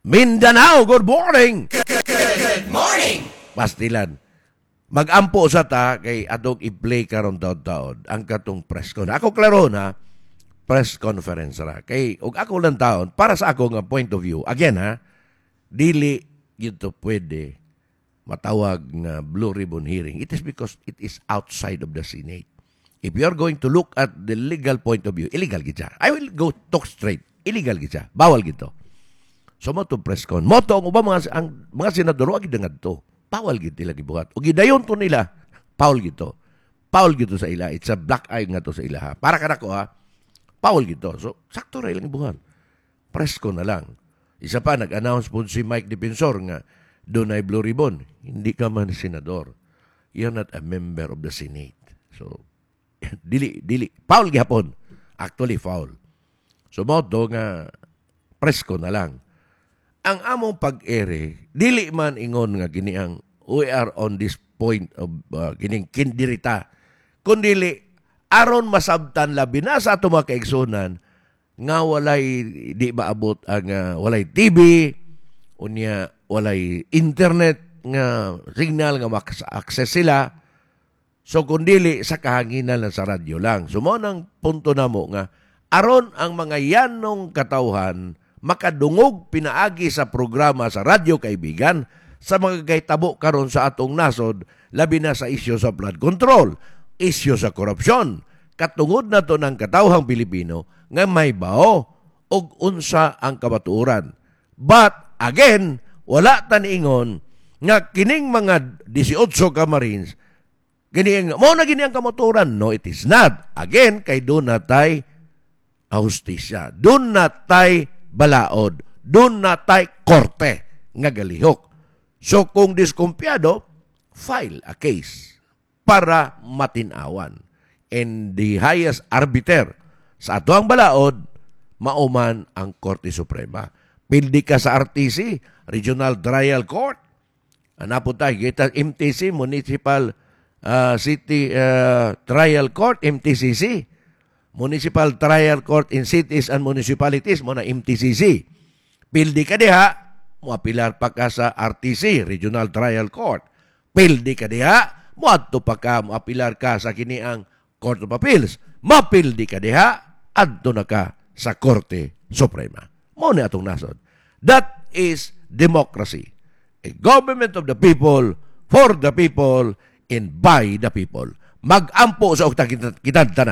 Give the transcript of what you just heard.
Mindanao, good morning! Good morning! Pastilan. Mag-ampo sa ta kay atong i-play karon taon-taon ang katong press con. Ako klaro na press conference ra. Kay og ako lang taon para sa ako nga point of view. Again ha, dili yun to pwede matawag nga blue ribbon hearing. It is because it is outside of the Senate. If you are going to look at the legal point of view, illegal gid siya. I will go talk straight. Illegal gid siya. Bawal gid to. So mo to press con. Mo to ang ubang mga senador wag gid ngadto. Bawal gid nila gibuhat. O gidayon to nila, foul gid to. Foul gid to sa ila. It's a black eye nga to sa ila ha. Para kanako ha. Foul gid to. So sakto ra ilang gibuhat. Press con na lang. Isa pa nag-announce po si Mike Defensor nga doon ay blue ribbon. Hindi ka man senador. You're not a member of the Senate. So dili foul gihapon. Actually foul. So mo to nga press con na lang. Ang among pag-ere, dili man ingon nga gini ang we are on this point of gining kindirita. Kundili, aron masabtan labi na sa ato mga kaigsunan nga walay di maabot ang walay TV, unya walay internet nga signal nga maka-access sila. So kundili sa kahanginan lang sa radyo lang. So mo nang punto na mo nga aron ang mga yanong katawhan makadungog pinaagi sa programa sa radyo kaibigan sa mga kahitabo karon sa atong nasod, labi na sa isyu sa flood control, isyu sa korupsyon, katungod na to ng katawhang Pilipino nga may bao og unsa ang kabaturan. But again, wala taniingon nga kining mga 18 ka Marines gini mo na gini ang kamaturan. No, it is not. Again, kay doon natay hustisya. Doon natay balaod. Doon natay korte nga galihok. So kung diskumpiyado, file a case para matinawan. And the highest arbiter sa ato ang balaod, mauman ang Korte Suprema. Pildi ka sa RTC, Regional Trial Court. Anapo tayo, kita MTC, Municipal City Trial Court, MTCC. Municipal Trial Court in Cities and Municipalities, mo na MTCC. Pildi ka diha, muapilar pa ka sa RTC, Regional Trial Court. Pildi ka diha, muadto pa ka, muapilar ka sa kiniang Court of Appeals. Mapildi ka diha, adto na ka sa Korte Suprema. Mo na atong nasod. That is democracy. A government of the people, for the people, and by the people. Mag-ampo sa ukta kita tanan.